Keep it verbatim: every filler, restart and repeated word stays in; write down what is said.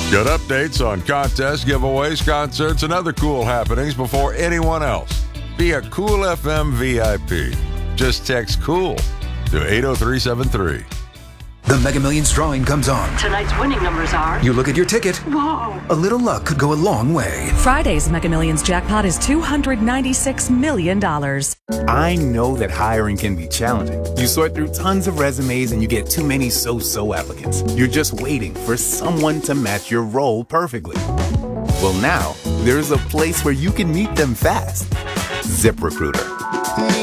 Get updates on contests, giveaways, concerts, and other cool happenings before anyone else. Be a Cool F M V I P. Just text COOL to eight oh three seven three. The Mega Millions drawing comes on. Tonight's winning numbers are... You look at your ticket. Whoa. A little luck could go a long way. Friday's Mega Millions jackpot is two hundred ninety-six million dollars. I know that hiring can be challenging. You sort through tons of resumes and you get too many so-so applicants. You're just waiting for someone to match your role perfectly. Well, now, there's a place where you can meet them fast. ZipRecruiter.